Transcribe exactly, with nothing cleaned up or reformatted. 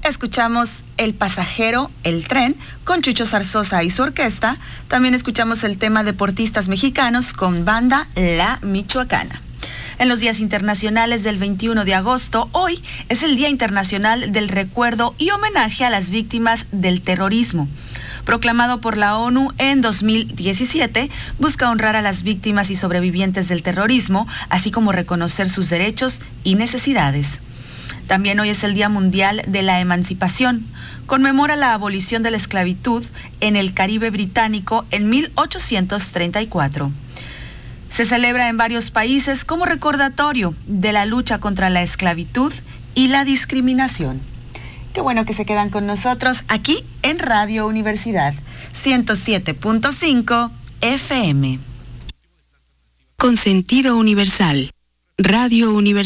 escuchamos El Pasajero, el tren, con Chucho Zarzosa y su orquesta. También escuchamos el tema Deportistas Mexicanos con banda La Michoacana. En los días internacionales del veintiuno de agosto, hoy es el Día Internacional del Recuerdo y Homenaje a las Víctimas del Terrorismo. Proclamado por la ONU en dos mil diecisiete, busca honrar a las víctimas y sobrevivientes del terrorismo, así como reconocer sus derechos y necesidades. También hoy es el Día Mundial de la Emancipación. Conmemora la abolición de la esclavitud en el Caribe británico en mil ochocientos treinta y cuatro. Se celebra en varios países como recordatorio de la lucha contra la esclavitud y la discriminación. Qué bueno que se quedan con nosotros aquí en Radio Universidad ciento siete punto cinco F M. Con sentido universal. Radio Universidad.